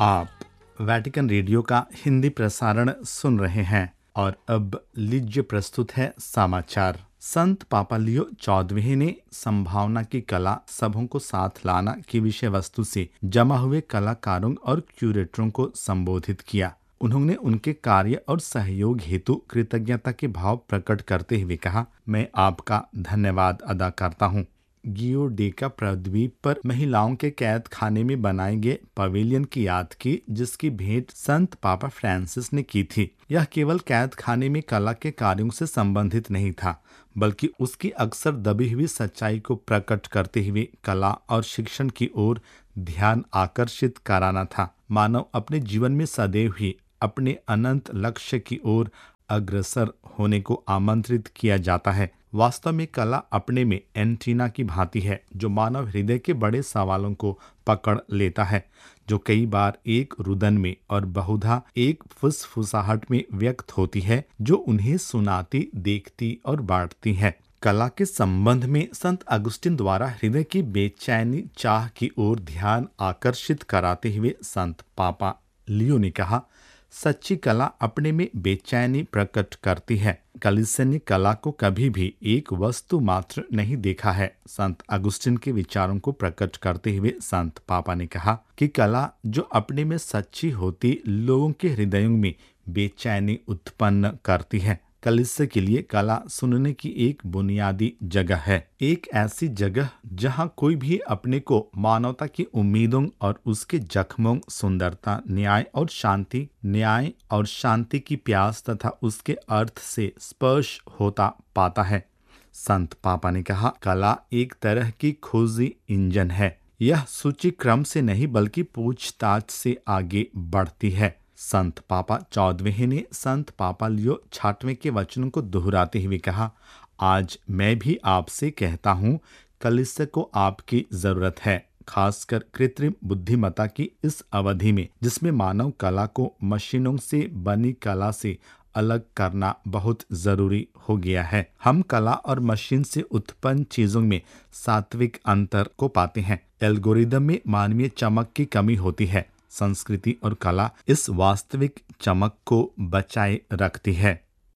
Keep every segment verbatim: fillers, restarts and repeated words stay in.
आप Vatican radio का हिंदी प्रसारण सुन रहे हैं और अब लीजिए प्रस्तुत है समाचार। संत पापा लियो चौदहवें ने संभावना की कला सबों को साथ लाना की विषय वस्तु से जमा हुए कलाकारों और क्यूरेटरों को संबोधित किया। उन्होंने उनके कार्य और सहयोग हेतु कृतज्ञता के भाव प्रकट करते हुए कहा, मैं आपका धन्यवाद अदा करता हूँ। गियो डेका प्रायद्वीप पर महिलाओं के कैद खाने में बनाए गए पवेलियन की याद की, जिसकी भेंट संत पापा फ्रांसिस ने की थी। यह केवल कैद खाने में कला के कार्यों से संबंधित नहीं था, बल्कि उसकी अक्सर दबी हुई सच्चाई को प्रकट करते हुए कला और शिक्षण की ओर ध्यान आकर्षित कराना था। मानव अपने जीवन में सदैव ही अपने अनंत लक्ष्य की ओर अग्रसर होने को आमंत्रित किया जाता है। वास्तव में कला अपने में एंटीना की भांति है, जो मानव हृदय के बड़े सवालों को पकड़ लेता है, जो कई बार एक रुदन में और बहुधा एक फुसफुसाहट में व्यक्त होती है, जो उन्हें सुनाती, देखती और बांटती है। कला के संबंध में संत अगुस्टिन द्वारा हृदय की बेचैनी चाह की ओर ध्यान आकर्षित कराते हुए संत पापा लियो ने कहा, सच्ची कला अपने में बेचैनी प्रकट करती है। कलीसिया ने कला को कभी भी एक वस्तु मात्र नहीं देखा है। संत अगुस्टिन के विचारों को प्रकट करते हुए संत पापा ने कहा कि कला जो अपने में सच्ची होती लोगों के हृदयों में बेचैनी उत्पन्न करती है। कलीसिया के लिए कला सुनने की एक बुनियादी जगह है, एक ऐसी जगह जहां कोई भी अपने को मानवता की उम्मीदों और उसके जख्मों, सुंदरता, न्याय और शांति न्याय और शांति की प्यास तथा उसके अर्थ से स्पर्श होता पाता है। संत पापा ने कहा, कला एक तरह की खोजी इंजन है। यह सूची क्रम से नहीं बल्कि पूछताछ से आगे बढ़ती है। संत पापा चौदहवें ने संत पापा लियो छठवें के वचनों को दोहराते हुए कहा, आज मैं भी आपसे कहता हूँ, कलीसिया को आपकी जरूरत है, खासकर कृत्रिम बुद्धिमत्ता की इस अवधि में, जिसमें मानव कला को मशीनों से बनी कला से अलग करना बहुत जरूरी हो गया है। हम कला और मशीन से उत्पन्न चीजों में सात्विक अंतर को पाते हैं। एल्गोरिदम में मानवीय चमक की कमी होती है। संस्कृति और कला इस वास्तविक चमक को बचाए रखती है।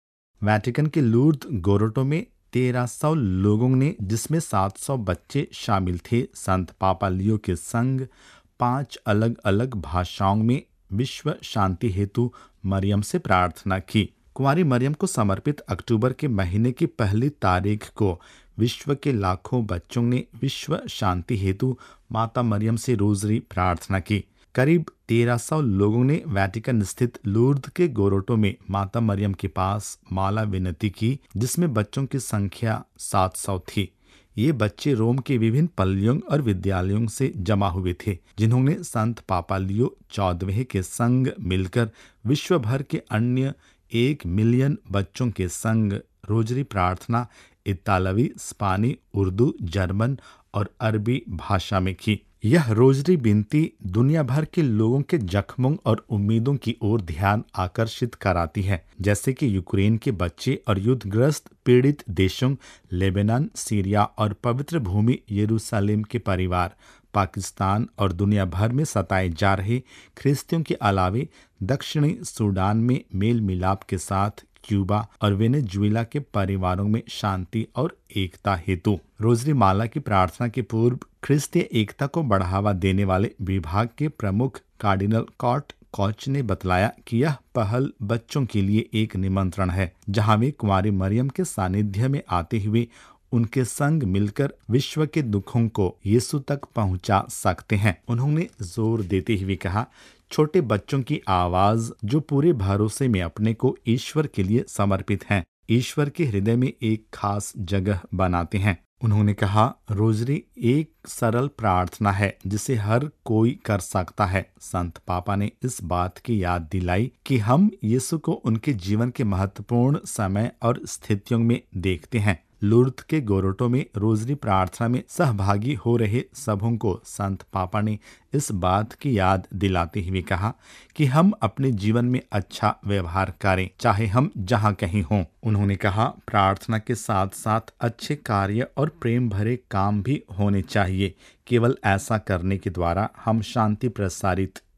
वैटिकन के लूर्द गोरोटो में तेरह सौ लोगों ने, जिसमें सात सौ बच्चे शामिल थे, संत पापा लियो के संग पांच अलग अलग भाषाओं में विश्व शांति हेतु मरियम से प्रार्थना की। कुंवारी मरियम को समर्पित अक्टूबर के महीने की पहली तारीख को विश्व के लाखों बच्चों ने विश्व शांति हेतु माता मरियम से रोजरी प्रार्थना की। करीब तेरह सौ लोगों ने वैटिकन स्थित लूर्द के गोरोटो में माता मरियम के पास माला विनती की, जिसमें बच्चों की संख्या सात सौ थी। ये बच्चे रोम के विभिन्न पल्लियों और विद्यालयों से जमा हुए थे, जिन्होंने संत पापा लियो चौदहवें के संग मिलकर विश्व भर के अन्य एक मिलियन बच्चों के संग रोजरी प्रार्थना इतालवी, स्पानी, उर्दू, जर्मन और अरबी भाषा में की। यह रोजरी विनती दुनिया भर के लोगों के जख्मों और उम्मीदों की ओर ध्यान आकर्षित कराती है, जैसे कि यूक्रेन के बच्चे और युद्धग्रस्त पीड़ित देशों लेबनान, सीरिया और पवित्र भूमि यरूशलेम के परिवार, पाकिस्तान और दुनिया भर में सताए जा रहे ख्रिस्तियों के अलावे दक्षिणी सूडान में मेल मिलाप के साथ क्यूबा और वेनेजुएला के परिवारों में शांति और एकता हेतु। रोजरी माला की प्रार्थना के पूर्व ख्रिस्तीय एकता को बढ़ावा देने वाले विभाग के प्रमुख कार्डिनल कॉट कॉच ने बतलाया कि यह पहल बच्चों के लिए एक निमंत्रण है, जहां वे कुंवारी मरियम के सानिध्य में आते हुए उनके संग मिलकर विश्व के दुखों को यीशु तक पहुंचा सकते हैं। उन्होंने जोर देते हुए कहा, छोटे बच्चों की आवाज जो पूरे भरोसे में अपने को ईश्वर के लिए समर्पित हैं, ईश्वर के हृदय में एक खास जगह बनाते हैं। उन्होंने कहा, रोजरी एक सरल प्रार्थना है जिसे हर कोई कर सकता है। संत पापा ने इस बात की याद दिलाई कि हम यीशु को उनके जीवन के महत्वपूर्ण समय और स्थितियों में देखते हैं। लूर्द के गोरोटो में रोजरी प्रार्थना में सहभागी हो रहे सबों को संत पापा ने इस बात की याद दिलाते हुए कहा कि हम अपने जीवन में अच्छा व्यवहार करें, चाहे हम जहां कहीं हों। उन्होंने कहा, प्रार्थना के साथ साथ अच्छे कार्य और प्रेम भरे काम भी होने चाहिए। केवल ऐसा करने के द्वारा हम शांति प्रसारित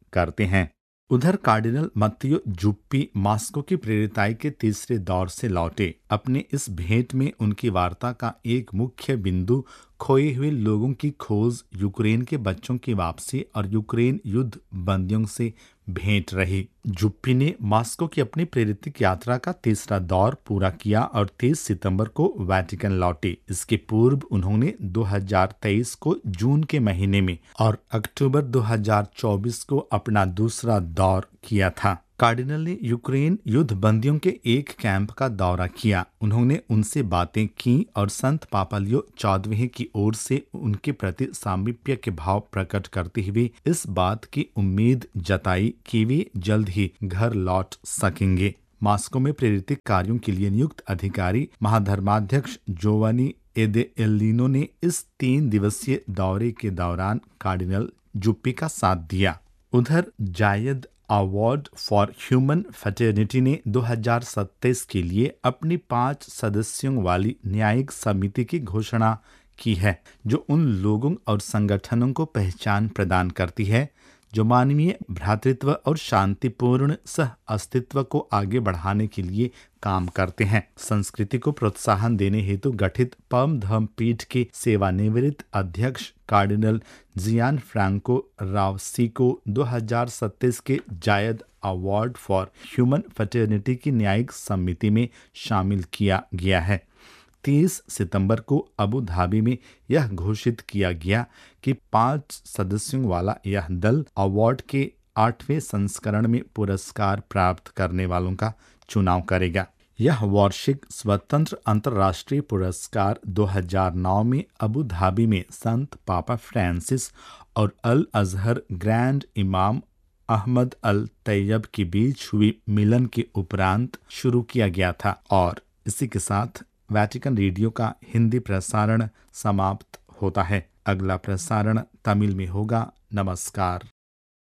करते हैं। उधर कार्डिनल मत्तियो जुप्पी मास्को की प्रेरिताई के तीसरे दौर से लौटे। अपने इस भेंट में उनकी वार्ता का एक मुख्य बिंदु खोए हुए लोगों की खोज, यूक्रेन के बच्चों की वापसी और यूक्रेन युद्ध बंदियों से भेंट रही। जुप्पी ने मास्को की अपनी प्रेरित यात्रा का तीसरा दौर पूरा किया और तेईस सितंबर को वेटिकन लौटे। इसके पूर्व उन्होंने दो हज़ार तेईस को जून के महीने में और अक्टूबर दो हज़ार चौबीस को अपना दूसरा दौर किया था। कार्डिनल ने यूक्रेन युद्ध बंदियों के एक कैंप का दौरा किया। उन्होंने उनसे बातें की और संत पापा लियो चौदहवें की ओर से उनके प्रति सामीप्य के भाव प्रकट करते हुए इस बात की उम्मीद जताई कि वे जल्द ही घर लौट सकेंगे। मास्को में प्रेरित कार्यों के लिए नियुक्त अधिकारी महाधर्माध्यक्ष जोवानी एदेलिनो ने इस तीन दिवसीय दौरे के दौरान कार्डिनल जुप्पी का साथ दिया। उधर जायद अवार्ड फॉर ह्यूमन फ्रेटर्निटी ने दो हज़ार सत्ताईस के लिए अपनी पांच सदस्यों वाली न्यायिक समिति की घोषणा की है, जो उन लोगों और संगठनों को पहचान प्रदान करती है जो मानवीय भ्रातृत्व और शांतिपूर्ण सह अस्तित्व को आगे बढ़ाने के लिए काम करते हैं। संस्कृति को प्रोत्साहन देने हेतु गठित परम धर्म पीठ के सेवानिवृत्त अध्यक्ष कार्डिनल जियान फ्रांको रावसी को दो हज़ार सत्ताईस के जायद अवार्ड फॉर ह्यूमन फ्रेटर्निटी की न्यायिक समिति में शामिल किया गया है। तीस सितंबर को अबू धाबी में यह घोषित किया गया कि पांच सदस्यों वाला यह दल अवार्ड के आठवें संस्करण में पुरस्कार प्राप्त करने वालों का चुनाव करेगा। यह वार्षिक स्वतंत्र अंतर्राष्ट्रीय पुरस्कार दो हज़ार नौ में अबू धाबी में संत पापा फ्रांसिस और अल अजहर ग्रैंड इमाम अहमद अल तैयब के बीच हुई मिलन के उपरांत शुरू किया गया था। और इसी के साथ वेटिकन रेडियो का हिंदी प्रसारण समाप्त होता है। अगला प्रसारण तमिल में होगा। नमस्कार।